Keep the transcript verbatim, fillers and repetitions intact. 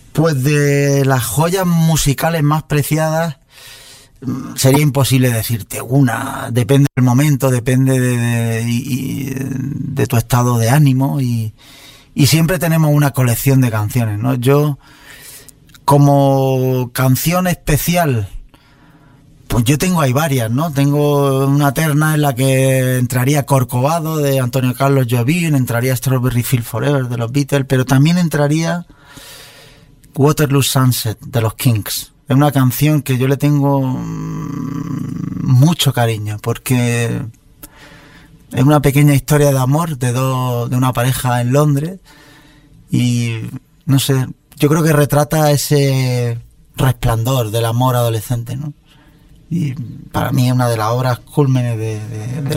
Pues de las joyas musicales más preciadas sería imposible decirte una. Depende del momento, depende de, de, de, de tu estado de ánimo y, y siempre tenemos una colección de canciones, ¿no? Yo, como canción especial, pues yo tengo ahí varias, ¿no? Tengo una terna en la que entraría Corcovado de Antonio Carlos Jobim, entraría Strawberry Fields Forever de los Beatles, pero también entraría Waterloo Sunset de los Kinks. Es una canción que yo le tengo mucho cariño porque es una pequeña historia de amor de dos, de una pareja en Londres y no sé, yo creo que retrata ese resplandor del amor adolescente, ¿no? Y para mí es una de las obras cúlmenes de, de, de